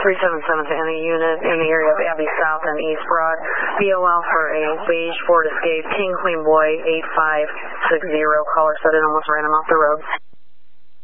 377 to any unit in the area of Abbey South and East Broad. BOL for a beige Ford Escape, King Queen Boy 8560. Caller set in almost ran him off the road.